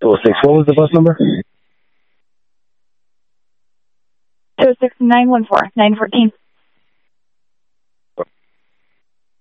206. What was the bus number? 206-914, 914.